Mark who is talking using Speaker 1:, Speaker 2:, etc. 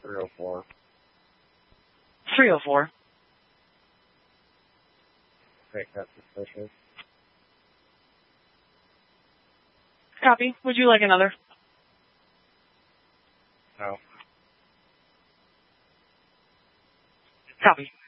Speaker 1: 304.
Speaker 2: 304.
Speaker 1: Great, that's suspicious.
Speaker 2: Copy. Would you like another?
Speaker 1: No.
Speaker 2: Copy.